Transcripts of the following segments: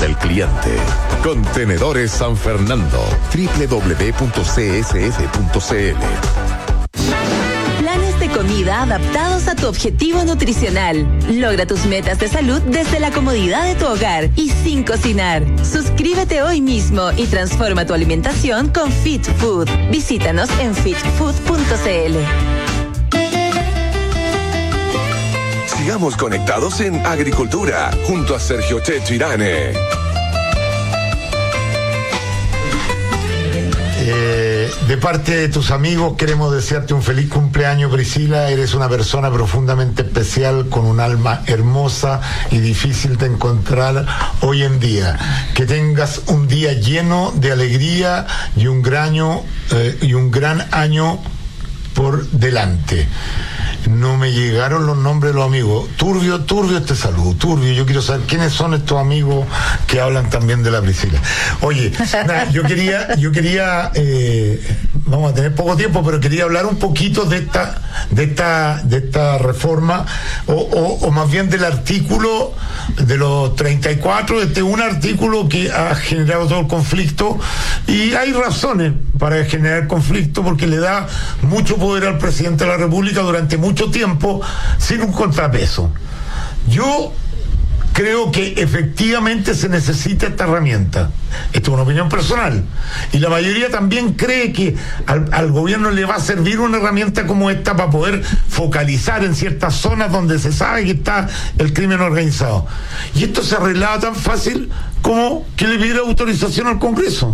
del cliente. Contenedores San Fernando. www.csf.cl. Planes de comida adaptados a tu objetivo nutricional. Logra tus metas de salud desde la comodidad de tu hogar y sin cocinar. Suscríbete hoy mismo y transforma tu alimentación con Fit Food. Visítanos en fitfood.cl. Sigamos conectados en Agricultura junto a Sergio Chechirane. De parte de tus amigos queremos desearte un feliz cumpleaños, Priscila. Eres una persona profundamente especial, con un alma hermosa y difícil de encontrar hoy en día. Que tengas un día lleno de alegría y un gran año por delante. No me llegaron los nombres de los amigos. Turbio te saludo. Turbio, yo quiero saber quiénes son estos amigos que hablan también de la Priscila. Oye, yo quería vamos a tener poco tiempo, pero quería hablar un poquito de esta reforma, o más bien del artículo de los 34, un artículo que ha generado todo el conflicto, y hay razones para generar conflicto, porque le da mucho poder al presidente de la República durante mucho tiempo sin un contrapeso. Yo creo que efectivamente se necesita esta herramienta. Esto es una opinión personal. Y la mayoría también cree que al gobierno le va a servir una herramienta como esta para poder focalizar en ciertas zonas donde se sabe que está el crimen organizado. Y esto se arreglaba tan fácil como que le pidiera autorización al Congreso.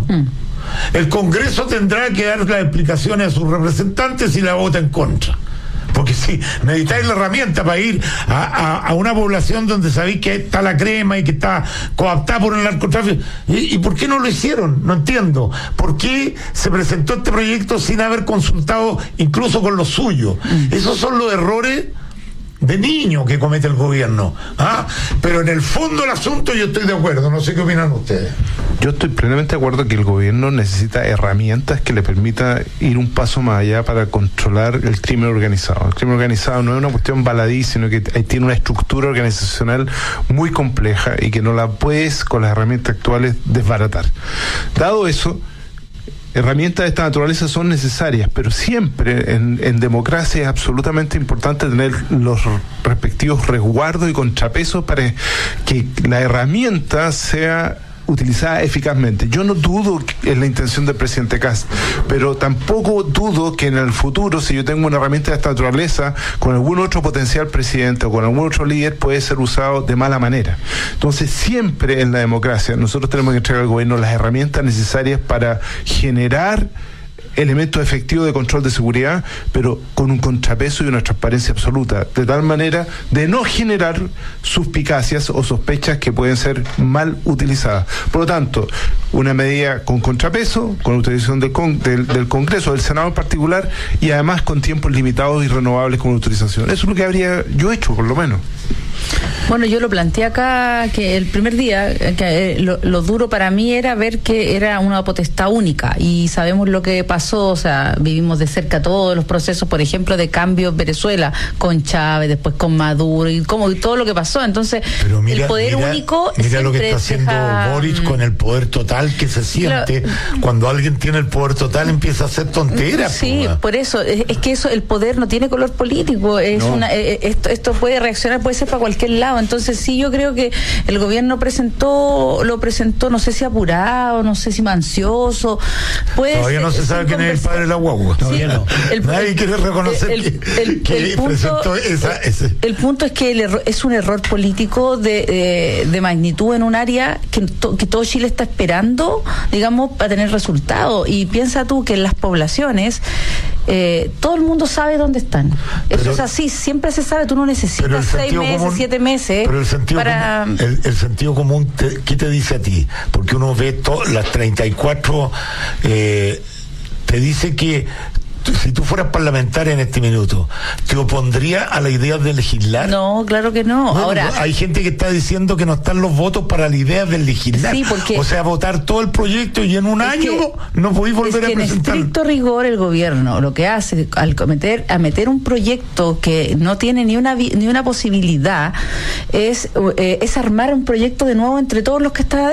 El Congreso tendrá que dar las explicaciones a sus representantes y la vota en contra. Porque si necesitáis la herramienta para ir a una población donde sabéis que está la crema y que está cooptada por el narcotráfico, ¿y por qué no lo hicieron? No entiendo. ¿Por qué se presentó este proyecto sin haber consultado incluso con los suyos? Esos son los errores de niño que comete el gobierno. Pero en el fondo del asunto yo estoy de acuerdo. No sé qué opinan ustedes. Yo estoy plenamente de acuerdo que el gobierno necesita herramientas que le permita ir un paso más allá para controlar el crimen organizado. El crimen organizado no es una cuestión baladí, sino que tiene una estructura organizacional muy compleja y que no la puedes, con las herramientas actuales, desbaratar. Dado eso, herramientas de esta naturaleza son necesarias, pero siempre en democracia es absolutamente importante tener los respectivos resguardos y contrapesos para que la herramienta sea utilizada eficazmente. Yo no dudo en la intención del presidente Kast, pero tampoco dudo que en el futuro, si yo tengo una herramienta de esta naturaleza, con algún otro potencial presidente o con algún otro líder, puede ser usado de mala manera. Entonces, siempre en la democracia nosotros tenemos que entregar al gobierno las herramientas necesarias para generar elementos efectivos de control de seguridad, pero con un contrapeso y una transparencia absoluta, de tal manera de no generar suspicacias o sospechas que pueden ser mal utilizadas. Por lo tanto, una medida con contrapeso, con utilización del Congreso, del Senado en particular, y además con tiempos limitados y renovables con utilización. Eso es lo que habría yo hecho, por lo menos. Bueno, yo lo planteé acá, que el primer día, lo duro para mí era ver que era una potestad única, y sabemos lo que pasó, o sea, vivimos de cerca todos los procesos, por ejemplo, de cambio en Venezuela, con Chávez, después con Maduro, y todo lo que pasó. Entonces, mira, el poder único mira lo que está haciendo Boric con el poder total que se siente. Cuando alguien tiene el poder total, empieza a hacer tonteras. Sí, por eso, es que eso, el poder no tiene color político, esto puede reaccionar, puede ser para cualquier lado. Entonces sí, yo creo que el gobierno lo presentó, no sé si apurado, no sé si mancioso. Todavía no se sabe quién es el padre de la guagua. Todavía no. Nadie quiere reconocer que presentó ese. El punto es que es un error político de magnitud en un área que todo Chile está esperando, digamos, para tener resultados. Y piensa tú que en las poblaciones todo el mundo sabe dónde están. Eso es así, siempre se sabe. Tú no necesitas 6 meses, 7 meses. Pero el sentido común, ¿qué te dice a ti? Porque uno ve las 34, te dice que si tú fueras parlamentaria en este minuto, ¿te opondría a la idea de legislar? No, claro que no. Bueno, ahora hay gente que está diciendo que no están los votos para la idea de legislar. Sí, porque, o sea, votar todo el proyecto y en un año no podéis volver a presentar. En estricto rigor, el gobierno lo que hace al meter un proyecto que no tiene ni una posibilidad es armar un proyecto de nuevo entre todos los que están